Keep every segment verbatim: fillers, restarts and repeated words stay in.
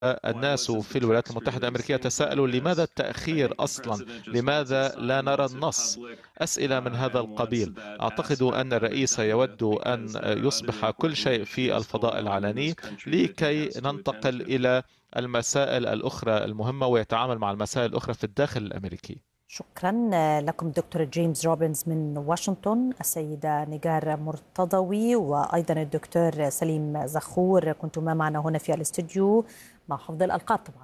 الناس في الولايات المتحدة الأمريكية تساءلوا لماذا التأخير أصلا؟ لماذا لا نرى النص؟ أسئلة من هذا القبيل. أعتقد أن الرئيس يود أن يصبح كل شيء في الفضاء العلني لكي ننتقل إلى المسائل الأخرى المهمة ويتعامل مع المسائل الأخرى في الداخل الأمريكي. شكرا لكم دكتور جيمس روبنز من واشنطن، السيدة نجار مرتضوي وأيضا الدكتور سليم زخور، كنتما معنا هنا في الاستوديو مع حفظ الألقاب طبعا.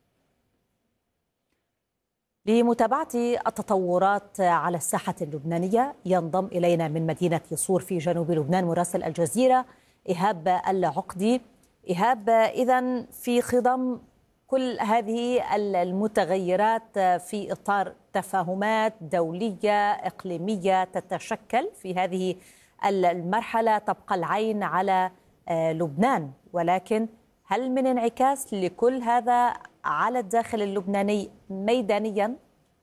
لمتابعة التطورات على الساحة اللبنانية ينضم إلينا من مدينة يصور في جنوب لبنان مراسل الجزيرة إيهاب العقدي. إيهاب، إذن في خضم كل هذه المتغيرات في إطار تفاهمات دولية إقليمية تتشكل في هذه المرحلة، تبقى العين على لبنان، ولكن هل من انعكاس لكل هذا على الداخل اللبناني ميدانيا؟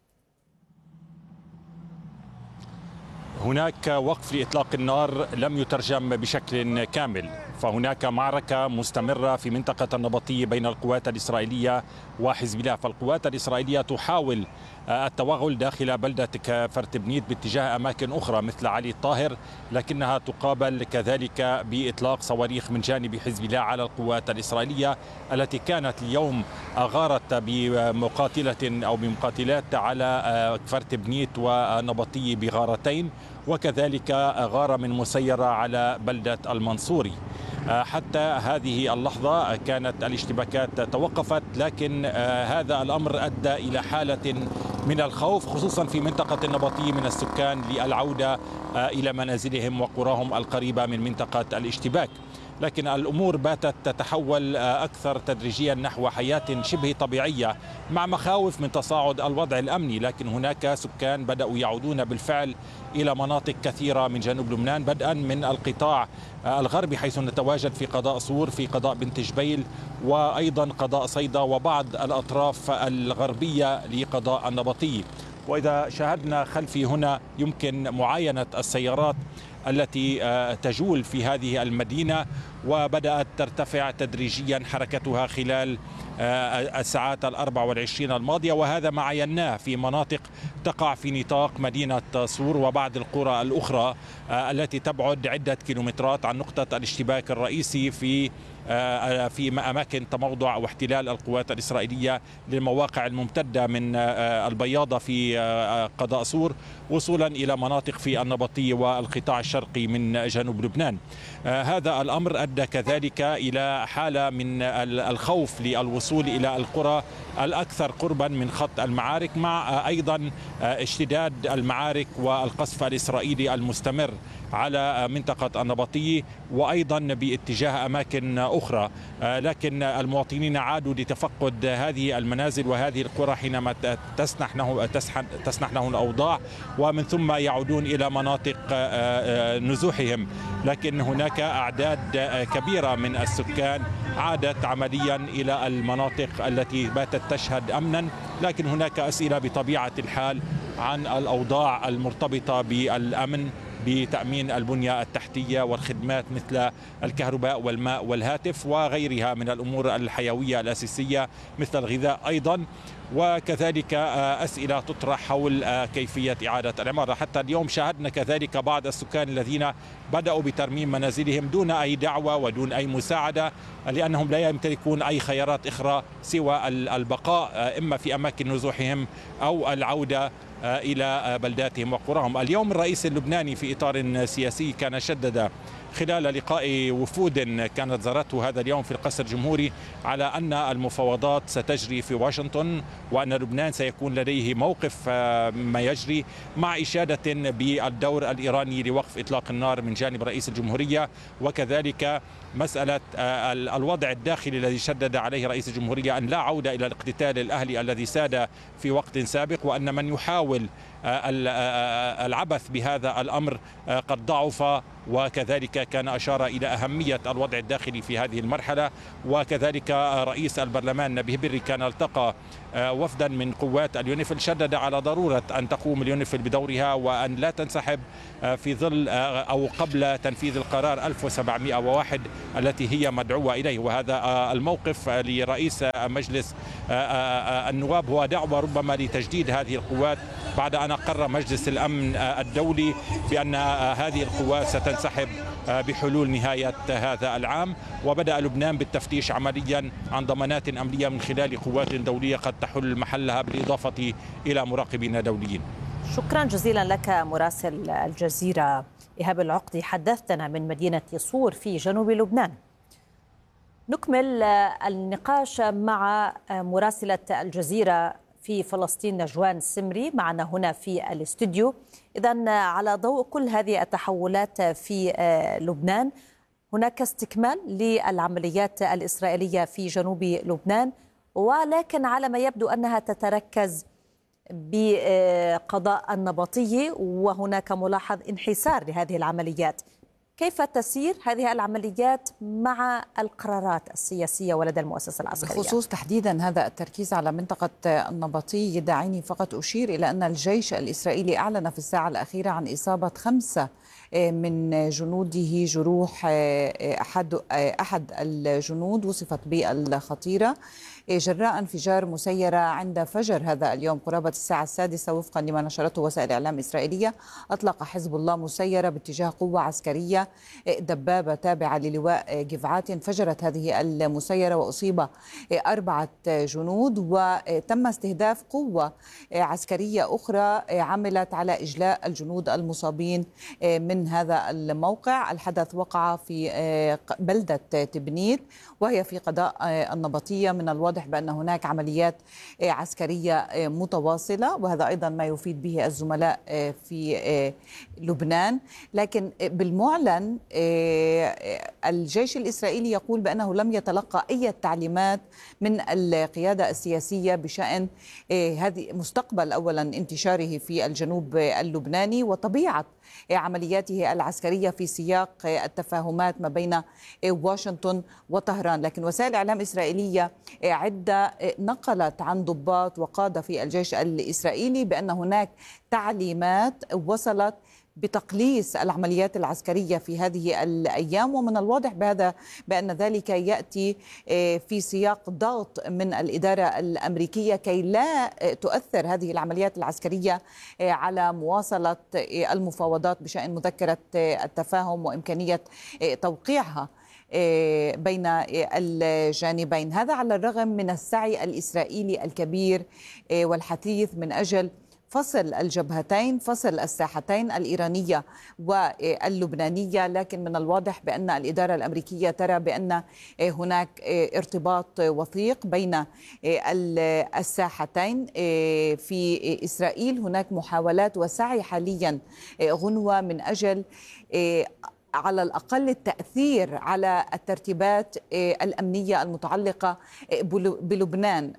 هناك وقف لإطلاق النار لم يترجم بشكل كامل، فهناك معركة مستمرة في منطقة النبطية بين القوات الإسرائيلية وحزب الله. فالقوات الإسرائيلية تحاول التوغل داخل بلدة كفرت بنيت باتجاه أماكن أخرى مثل علي الطاهر، لكنها تقابل كذلك بإطلاق صواريخ من جانب حزب الله على القوات الإسرائيلية التي كانت اليوم غارت بمقاتلة أو بمقاتلات على كفرت بنيت ونبطية بغارتين، وكذلك غارة من مسيرة على بلدة المنصوري. حتى هذه اللحظة كانت الاشتباكات توقفت، لكن هذا الأمر أدى إلى حالة من الخوف خصوصا في منطقة النبطية من السكان للعودة إلى منازلهم وقراهم القريبة من منطقة الاشتباك. لكن الأمور باتت تتحول أكثر تدريجيا نحو حياة شبه طبيعية مع مخاوف من تصاعد الوضع الأمني، لكن هناك سكان بدأوا يعودون بالفعل إلى مناطق كثيرة من جنوب لبنان، بدءا من القطاع الغربي حيث نتواجد في قضاء صور، في قضاء بنت جبيل، وأيضا قضاء صيدا، وبعض الأطراف الغربية لقضاء النبطي. وإذا شاهدنا خلفي هنا يمكن معاينة السيارات التي تجول في هذه المدينة، وبدأت ترتفع تدريجيا حركتها خلال الساعات الأربع والعشرين الماضية، وهذا ما عيناه في مناطق تقع في نطاق مدينة صور وبعض القرى الأخرى التي تبعد عدة كيلومترات عن نقطة الاشتباك الرئيسي في في أماكن تموضع واحتلال القوات الإسرائيلية للمواقع الممتدة من البياضة في قضاء صور وصولا إلى مناطق في النبطية والقطاع الشرقي من جنوب لبنان. هذا الأمر أدى كذلك إلى حالة من الخوف للوصول إلى القرى الأكثر قربا من خط المعارك، مع أيضا اشتداد المعارك والقصف الإسرائيلي المستمر على منطقة النبطية وأيضا باتجاه أماكن أخرى. لكن المواطنين عادوا لتفقد هذه المنازل وهذه القرى حينما تسنح تسنح لهم الأوضاع، ومن ثم يعودون إلى مناطق نزوحهم. لكن هناك أعداد كبيرة من السكان عادت عمليا إلى المناطق التي باتت تشهد أمنا، لكن هناك أسئلة بطبيعة الحال عن الأوضاع المرتبطة بالأمن، بتأمين البنية التحتية والخدمات مثل الكهرباء والماء والهاتف وغيرها من الأمور الحيوية الأساسية مثل الغذاء أيضا، وكذلك أسئلة تطرح حول كيفية إعادة العمارة. حتى اليوم شاهدنا كذلك بعض السكان الذين بدأوا بترميم منازلهم دون أي دعوة ودون أي مساعدة، لأنهم لا يمتلكون أي خيارات أخرى سوى البقاء إما في أماكن نزوحهم أو العودة إلى بلداتهم وقراهم. اليوم الرئيس اللبناني في إطار سياسي كان شدد خلال لقاء وفود كانت زارته هذا اليوم في القصر الجمهوري على أن المفاوضات ستجري في واشنطن وأن لبنان سيكون لديه موقف ما يجري، مع إشادة بالدور الإيراني لوقف إطلاق النار من جانب رئيس الجمهورية، وكذلك مسألة الوضع الداخلي الذي شدد عليه رئيس الجمهورية أن لا عودة إلى الاقتتال الأهلي الذي ساد في وقت سابق، وأن من يحاول العبث بهذا الأمر قد ضعف وكذلك الإسرائيلية كان أشار إلى أهمية الوضع الداخلي في هذه المرحلة. وكذلك رئيس البرلمان نبيه بري كان التقى وفدا من قوات اليونيفيل، شدد على ضرورة أن تقوم اليونيفيل بدورها وأن لا تنسحب في ظل أو قبل تنفيذ القرار ألف وسبعمئة وواحد التي هي مدعوة إليه. وهذا الموقف لرئيس مجلس النواب هو دعوة ربما لتجديد هذه القوات بعد أن أقر مجلس الأمن الدولي بأن هذه القوات ستنسحب بحلول نهاية هذا العام. وبدأ لبنان بالتفتيش عمليا عن ضمانات أمنية من خلال قوات دولية قد تحل محلها، بالإضافة إلى مراقبين دوليين. شكرا جزيلا لك مراسل الجزيرة إيهاب العقدي، حدثتنا من مدينة صور في جنوب لبنان. نكمل النقاش مع مراسلة الجزيرة في فلسطين نجوان السمري معنا هنا في الاستوديو. إذن على ضوء كل هذه التحولات في لبنان، هناك استكمال للعمليات الإسرائيلية في جنوب لبنان، ولكن على ما يبدو أنها تتركز بقضاء النبطي، وهناك ملاحظ انحسار لهذه العمليات. كيف تسير هذه العمليات مع القرارات السياسية ولدى المؤسسة العسكرية؟ بخصوص تحديدا هذا التركيز على منطقة النبطي، دعيني فقط أشير إلى أن الجيش الإسرائيلي أعلن في الساعة الأخيرة عن إصابة خمسة من جنوده جروح. أحد أحد الجنود وصفت بالخطيرة جراء انفجار مسيرة عند فجر هذا اليوم قرابة الساعة السادسة. وفقا لما نشرته وسائل إعلام إسرائيلية، أطلق حزب الله مسيرة باتجاه قوة عسكرية دبابة تابعة للواء جفعات. انفجرت هذه المسيرة وأصيب أربعة جنود، وتم استهداف قوة عسكرية أخرى عملت على إجلاء الجنود المصابين من هذا الموقع. الحدث وقع في بلدة تبنيت وهي في قضاء النبطية. من الواضح بأن هناك عمليات عسكرية متواصلة، وهذا أيضا ما يفيد به الزملاء في لبنان. لكن بالمعلن الجيش الإسرائيلي يقول بأنه لم يتلقى أي تعليمات من القيادة السياسية بشأن هذه مستقبل أولا انتشاره في الجنوب اللبناني وطبيعة عملياته العسكرية في سياق التفاهمات ما بين واشنطن وطهران. لكن وسائل إعلام إسرائيلية عدة نقلت عن ضباط وقادة في الجيش الإسرائيلي بأن هناك تعليمات وصلت بتقليص العمليات العسكرية في هذه الأيام. ومن الواضح بهذا بأن ذلك يأتي في سياق ضغط من الإدارة الأمريكية كي لا تؤثر هذه العمليات العسكرية على مواصلة المفاوضات بشأن مذكرة التفاهم وإمكانية توقيعها بين الجانبين. هذا على الرغم من السعي الإسرائيلي الكبير والحثيث من أجل فصل الجبهتين، فصل الساحتين الإيرانية واللبنانية. لكن من الواضح بأن الإدارة الأمريكية ترى بأن هناك ارتباط وثيق بين الساحتين في إسرائيل. هناك محاولات وسعي حاليا غنوة من أجل على الأقل التأثير على الترتيبات الأمنية المتعلقة بلبنان.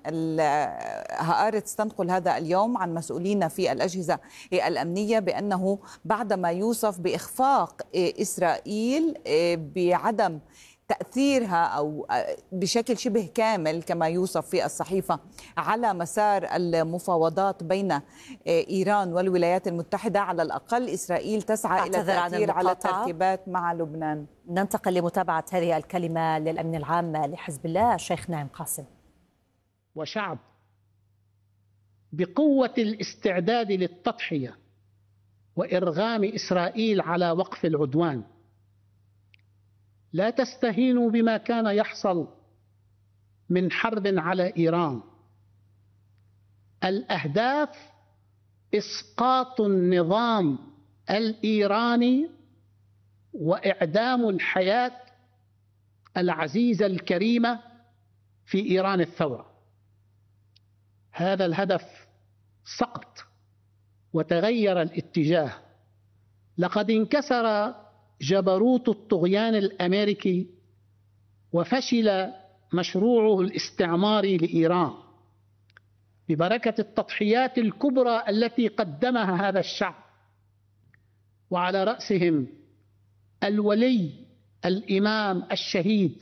هآرتس تنقل هذا اليوم عن مسؤولين في الأجهزة الأمنية بأنه بعدما يوصف بإخفاق إسرائيل بعدم تأثيرها أو بشكل شبه كامل كما يوصف في الصحيفة على مسار المفاوضات بين إيران والولايات المتحدة، على الأقل إسرائيل تسعى إلى التأثير على الترتيبات مع لبنان. ننتقل لمتابعة هذه الكلمة للأمن العام لحزب الله الشيخ ناعم قاسم. وشعب بقوة الاستعداد للتضحية وإرغام إسرائيل على وقف العدوان. لا تستهينوا بما كان يحصل من حرب على إيران. الأهداف إسقاط النظام الإيراني وإعدام الحياة العزيزة الكريمة في إيران الثورة. هذا الهدف سقط وتغير الاتجاه. لقد انكسر جبروت الطغيان الأمريكي وفشل مشروعه الاستعماري لإيران ببركة التضحيات الكبرى التي قدمها هذا الشعب، وعلى رأسهم الولي الإمام الشهيد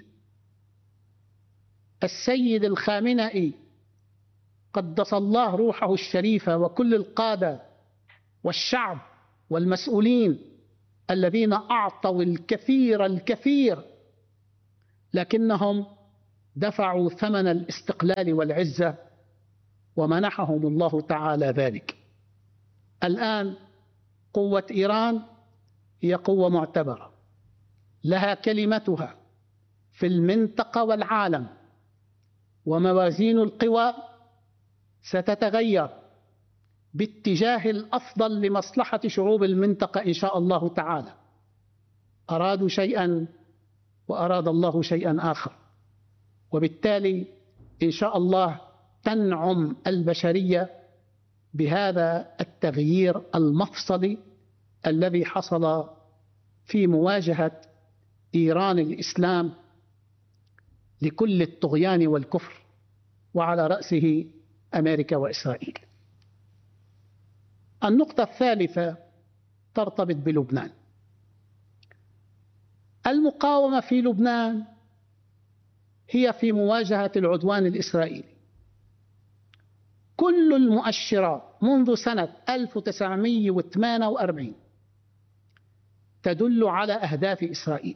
السيد الخامنئي قدس الله روحه الشريفة، وكل القادة والشعب والمسؤولين الذين أعطوا الكثير الكثير لكنهم دفعوا ثمن الاستقلال والعزة ومنحهم الله تعالى ذلك. الآن قوة إيران هي قوة معتبرة، لها كلمتها في المنطقة والعالم، وموازين القوى ستتغير باتجاه الأفضل لمصلحة شعوب المنطقة إن شاء الله تعالى. أرادوا شيئا وأراد الله شيئا آخر، وبالتالي إن شاء الله تنعم البشرية بهذا التغيير المفصلي الذي حصل في مواجهة إيران الإسلام لكل الطغيان والكفر، وعلى رأسه أمريكا وإسرائيل. النقطة الثالثة ترتبط بلبنان. المقاومة في لبنان هي في مواجهة العدوان الإسرائيلي. كل المؤشرات منذ سنة ألف وتسعمئة وثمانية وأربعين تدل على أهداف إسرائيل.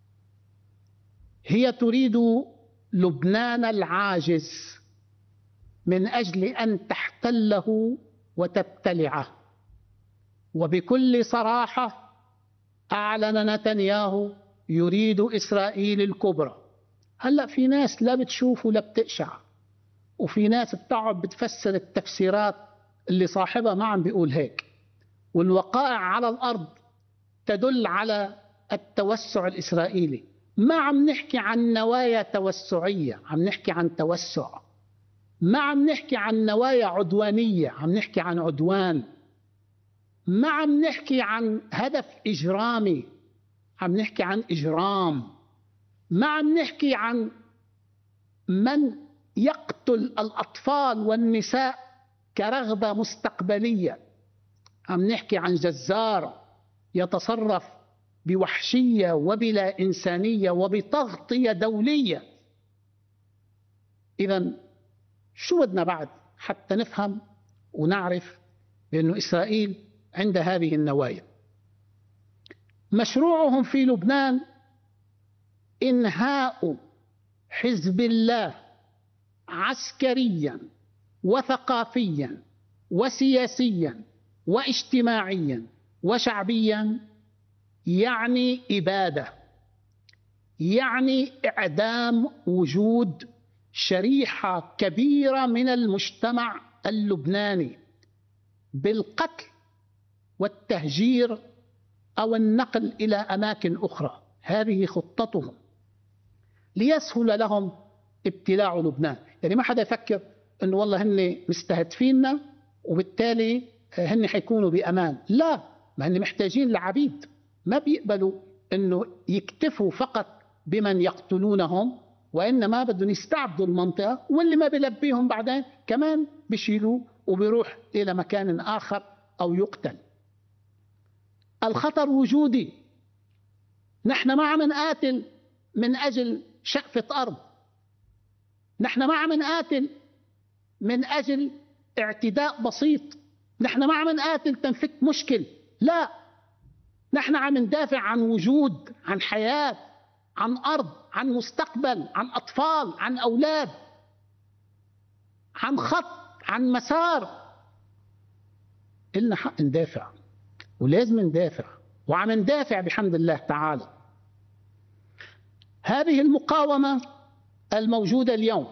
هي تريد لبنان العاجز من أجل أن تحتله وتبتلعه. وبكل صراحة أعلن نتنياهو يريد إسرائيل الكبرى. هلأ في ناس لا بتشوف ولا بتقشع، وفي ناس بتقعد بتفسر التفسيرات اللي صاحبها ما عم بيقول هيك، والوقائع على الأرض تدل على التوسع الإسرائيلي. ما عم نحكي عن نوايا توسعية، عم نحكي عن توسع. ما عم نحكي عن نوايا عدوانية، عم نحكي عن عدوان. ما عم نحكي عن هدف إجرامي، عم نحكي عن إجرام. ما عم نحكي عن من يقتل الأطفال والنساء كرغبة مستقبلية، عم نحكي عن جزار يتصرف بوحشية وبلا إنسانية وبتغطية دولية. إذن شو بدنا بعد حتى نفهم ونعرف بأن إسرائيل عند هذه النوايا؟ مشروعهم في لبنان إنهاء حزب الله عسكريا وثقافيا وسياسيا واجتماعيا وشعبيا، يعني إبادة، يعني إعدام وجود شريحة كبيرة من المجتمع اللبناني بالقتل والتهجير أو النقل إلى أماكن أخرى. هذه خطتهم ليسهل لهم ابتلاع لبنان. يعني ما حدا يفكر أنه والله هن مستهدفيننا وبالتالي هن حيكونوا بأمان. لا، ما هن محتاجين لعبيد، ما بيقبلوا أنه يكتفوا فقط بمن يقتلونهم، وإنما بدهم يستعبدوا المنطقة، واللي ما بيلبيهم بعدين كمان بيشيلوه وبيروح إلى مكان آخر أو يقتل. الخطر وجودي. نحن ما عم نقاتل من أجل شقفة أرض، نحن ما عم نقاتل من أجل اعتداء بسيط، نحن ما عم نقاتل تنفك مشكل. لا، نحن عم ندافع عن وجود، عن حياة، عن أرض، عن مستقبل، عن أطفال، عن أولاد، عن خط، عن مسار. إلنا حق ندافع ولازم ندافع، وعم ندافع بحمد الله تعالى. هذه المقاومة الموجودة اليوم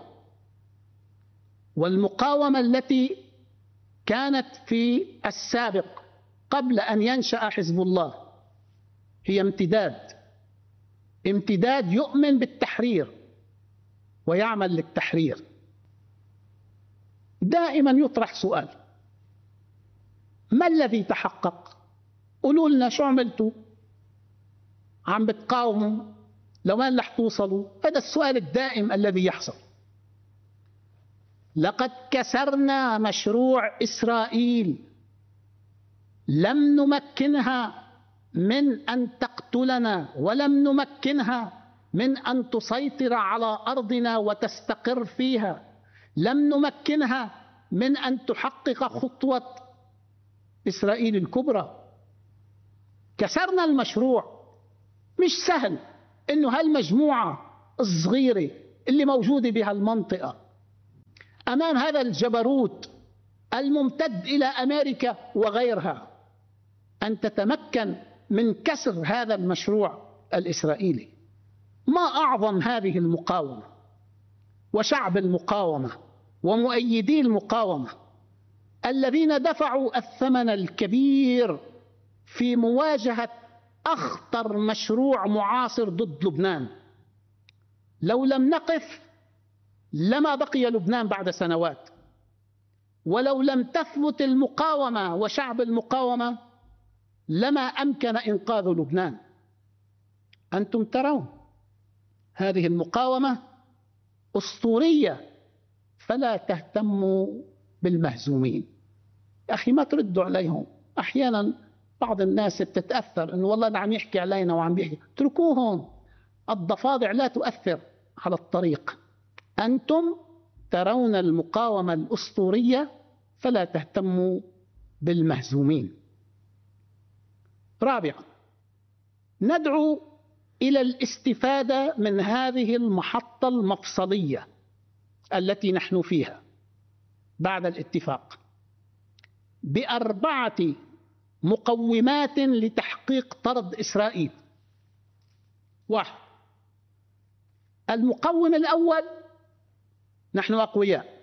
والمقاومة التي كانت في السابق قبل أن ينشأ حزب الله هي امتداد امتداد يؤمن بالتحرير ويعمل للتحرير. دائما يطرح سؤال: ما الذي تحقق؟ قولوا لنا شو عملتوا؟ عم بتقاوموا؟ لوين رح توصلوا؟ هذا السؤال الدائم الذي يحصل. لقد كسرنا مشروع إسرائيل، لم نمكنها من أن تقتلنا، ولم نمكنها من أن تسيطر على أرضنا وتستقر فيها، لم نمكنها من أن تحقق خطوة إسرائيل الكبرى. كسرنا المشروع. مش سهل إنه هالمجموعة الصغيرة اللي موجودة بهالمنطقة أمام هذا الجبروت الممتد إلى أمريكا وغيرها أن تتمكن من كسر هذا المشروع الإسرائيلي. ما أعظم هذه المقاومة وشعب المقاومة ومؤيدي المقاومة الذين دفعوا الثمن الكبير في مواجهة أخطر مشروع معاصر ضد لبنان. لو لم نقف لما بقي لبنان بعد سنوات، ولو لم تثبت المقاومة وشعب المقاومة لما أمكن إنقاذ لبنان. أنتم ترون هذه المقاومة أسطورية، فلا تهتموا بالمهزومين. يا أخي ما تردوا عليهم. أحيانا بعض الناس بتتأثر إنه والله ده عم يحكي علينا وعم يحكي، اتركوهم. الضفادع لا تؤثر على الطريق. أنتم ترون المقاومة الأسطورية فلا تهتموا بالمهزومين. رابعا، ندعو إلى الاستفادة من هذه المحطة المفصلية التي نحن فيها بعد الاتفاق بأربعة مقومات لتحقيق طرد إسرائيل. واحد، المقوم الأول، نحن أقوياء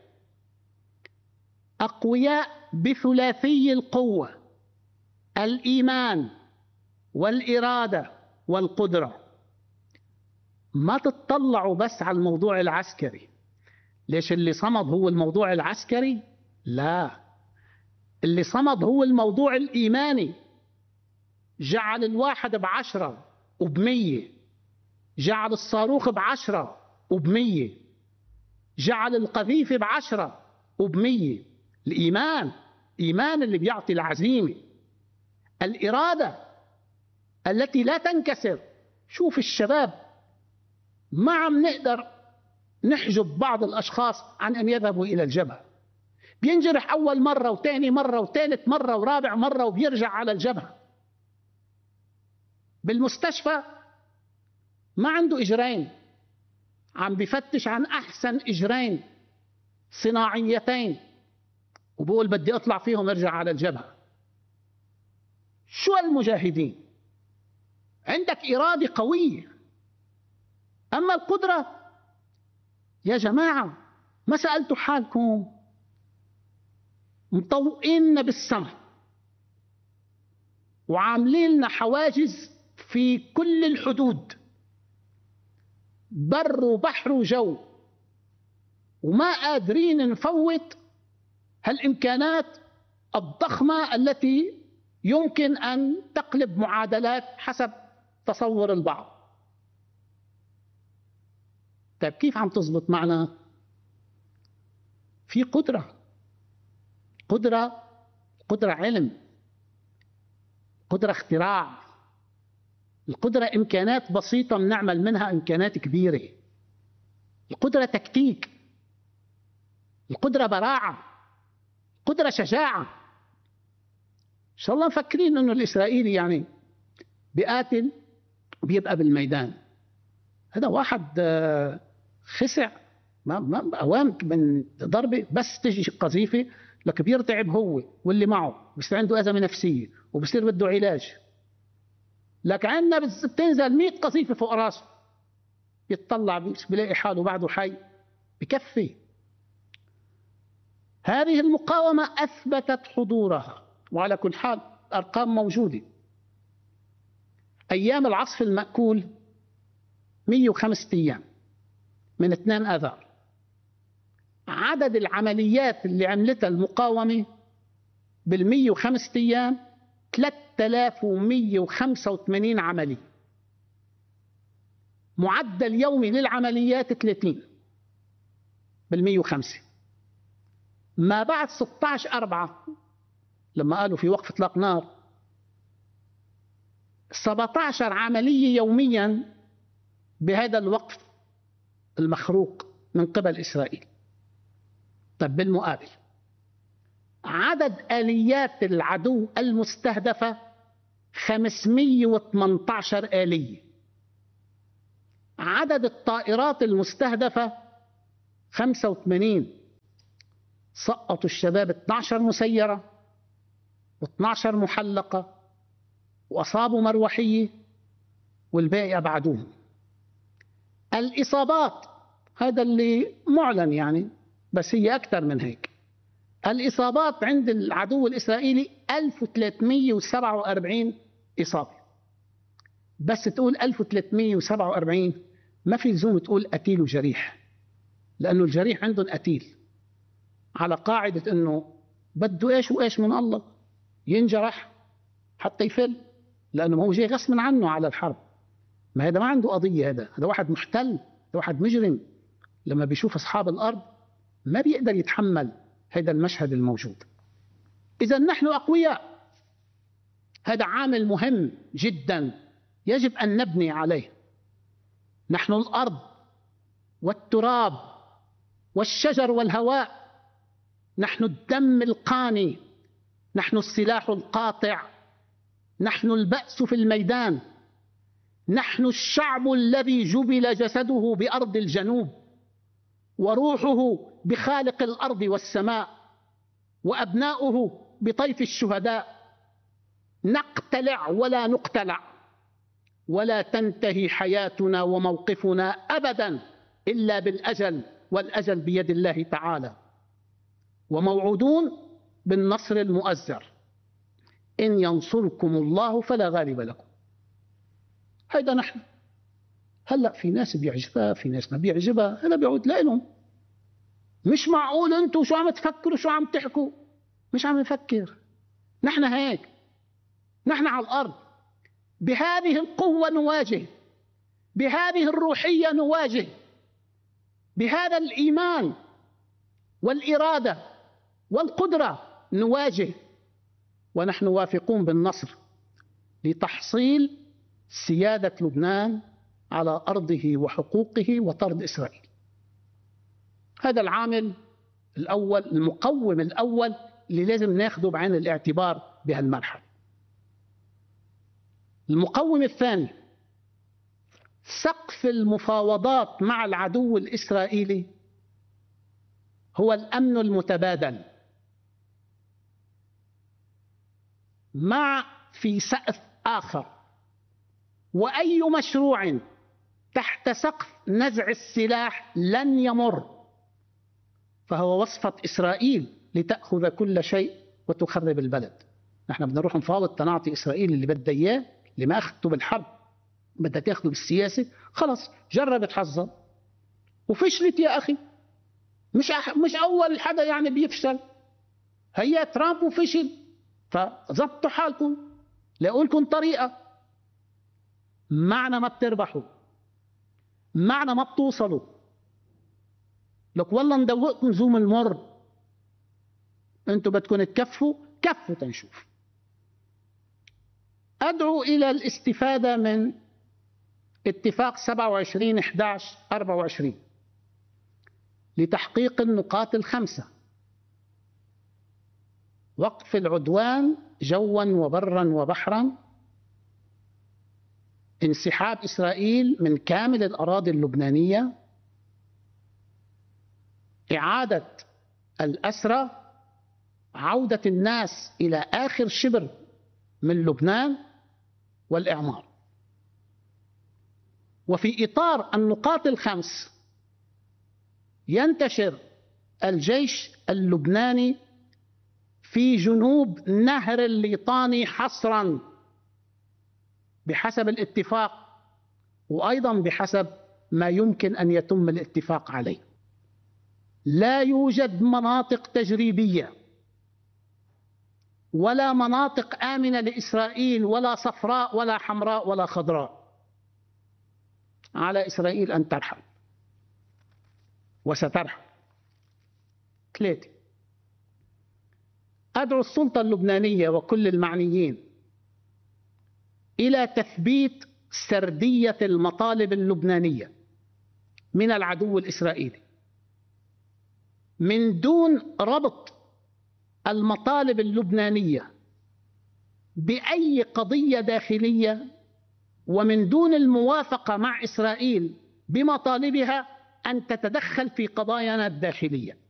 أقوياء بثلاثي القوة: الإيمان والإرادة والقدرة. ما تتطلعوا بس على الموضوع العسكري. ليش اللي صمد هو الموضوع العسكري؟ لا، اللي صمد هو الموضوع الإيماني. جعل الواحد بعشرة وبمية، جعل الصاروخ بعشرة وبمية، جعل القذيفة بعشرة وبمية. الإيمان، إيمان اللي بيعطي العزيمة. الإرادة التي لا تنكسر. شوف الشباب، ما عم نقدر نحجب بعض الأشخاص عن أن يذهبوا إلى الجبهة. بينجرح أول مرة وثاني مرة وثالث مرة ورابع مرة وبيرجع على الجبهة. بالمستشفى ما عنده إجرين، عم بفتش عن أحسن إجرين صناعيتين وبقول بدي أطلع فيهم ارجع على الجبهة. شو المجاهدين؟ عندك إرادة قوية. أما القدرة يا جماعة، ما سألتوا حالكم؟ مطوئين بالسماء وعاملين لنا حواجز في كل الحدود، بر وبحر وجو، وما قادرين نفوت هالإمكانات الضخمة التي يمكن أن تقلب معادلات حسب تصور البعض. طيب كيف عم تزبط معنا؟ في قدرة قدرة قدرة علم، قدرة اختراع. القدرة إمكانات بسيطة بنعمل منها إمكانات كبيرة. القدرة تكتيك، القدرة براعة، قدرة شجاعة. إن شاء الله مفكرين إنه الإسرائيلي يعني بيقاتل بيبقى بالميدان. هذا واحد خسع ما ما أوام من ضربة بس تجي قذيفة لك بيرتعب هو واللي معه، بصير عنده أزمة نفسية وبصير بده علاج. لك عندنا بتنزل مئة قذيفة فوق راسه يتطلع بيلاقي حاله بعده حي، بكفي. هذه المقاومة أثبتت حضورها، وعلى كل حال أرقام موجودة. أيام العصف المأكول مئة وخمسة أيام من اثنين آذار. عدد العمليات اللي عملتها المقاومة بالمئة وخمسة أيام ثلاثة آلاف ومئة وخمسة وثمانين عملية. معدل يومي للعمليات ثلاثين بالمئة وخمسة. ما بعد ستة عشر أربعة لما قالوا في وقف إطلاق نار سبعة عشر عملية يوميا بهذا الوقف المخروق من قبل إسرائيل. طب بالمقابل عدد آليات العدو المستهدفة خمسمئة وثمانية عشر آلية، عدد الطائرات المستهدفة خمسة وثمانين، سقطوا الشباب اثنتي عشرة مسيرة واثنتي عشرة محلقة وأصابوا مروحية والباقي أبعدوهم. الإصابات هذا اللي معلن يعني، بس هي أكثر من هيك. الإصابات عند العدو الإسرائيلي ألف وثلاثمئة وسبعة وأربعين إصابة. بس تقول ألف وثلاثمئة وسبعة وأربعين ما في لزوم تقول قتيل وجريح، لأنه الجريح عندهم قتيل، على قاعدة أنه بده إيش وإيش من الله، ينجرح حتى يفل، لأنه ما هو جاي غصبا عنه على الحرب. ما هذا ما عنده قضية، هذا هذا واحد محتل، هذا واحد مجرم. لما بيشوف أصحاب الأرض ما بيقدر يتحمل هذا المشهد الموجود. إذا نحن أقوياء، هذا عامل مهم جدا يجب أن نبني عليه. نحن الأرض والتراب والشجر والهواء، نحن الدم القاني، نحن السلاح القاطع، نحن البأس في الميدان، نحن الشعب الذي جبل جسده بأرض الجنوب وروحه بخالق الأرض والسماء وأبناؤه بطيف الشهداء. نقتلع ولا نقتلع، ولا تنتهي حياتنا وموقفنا أبدا إلا بالأجل، والأجل بيد الله تعالى. وموعودون بالنصر المؤزر، إن ينصركم الله فلا غالب لكم. هيدا نحن. هلأ في ناس بيعجبها، في ناس ما بيعجبها، هذا بيعود لهم. مش معقول أنتوا شو عم تفكروا، شو عم تحكوا. مش عم نفكر، نحن هيك، نحن على الأرض بهذه القوة نواجه، بهذه الروحية نواجه، بهذا الإيمان والإرادة والقدرة نواجه، ونحن واثقون بالنصر لتحصيل سيادة لبنان على أرضه وحقوقه وطرد إسرائيل. هذا العامل الأول، المقوم الأول اللي لازم ناخده بعين الاعتبار بهالمرحلة. المقوم الثاني، سقف المفاوضات مع العدو الإسرائيلي هو الأمن المتبادل، مع في سقف آخر. وأي مشروع تحت سقف نزع السلاح لن يمر، فهو وصفة إسرائيل لتأخذ كل شيء وتخرب البلد. نحن بدنا نروح نفاوض تنعطي إسرائيل اللي بدها إياه، اللي ما أخذته بالحرب بدها تاخذه بالسياسة. خلص جربت حظها وفشلت يا أخي. مش أح مش أول حدا يعني بيفشل، هي ترامب وفشل، فضبطوا حالكم، لاقوا لكم طريقة. معنا ما بتربحوا، معنا ما بتوصلوا، لك والله ندوقكم زوم المر. انتوا بدكم تكفوا، كفوا تنشوف. أدعو إلى الاستفادة من اتفاق سبعة وعشرين أحد عشر أربعة وعشرين لتحقيق النقاط الخمسة: وقف العدوان جوا وبرا وبحرا، انسحاب إسرائيل من كامل الأراضي اللبنانية، إعادة الأسرى، عودة الناس إلى آخر شبر من لبنان، والإعمار. وفي إطار النقاط الخمس ينتشر الجيش اللبناني في جنوب نهر الليطاني حصرا بحسب الاتفاق، وأيضا بحسب ما يمكن أن يتم الاتفاق عليه. لا يوجد مناطق تجريبية ولا مناطق آمنة لإسرائيل، ولا صفراء ولا حمراء ولا خضراء. على إسرائيل أن ترحل، وسترحل. ثلاثة، أدعو السلطة اللبنانية وكل المعنيين إلى تثبيت سردية المطالب اللبنانية من العدو الإسرائيلي من دون ربط المطالب اللبنانية بأي قضية داخلية، ومن دون الموافقة مع إسرائيل بمطالبها أن تتدخل في قضايانا الداخلية.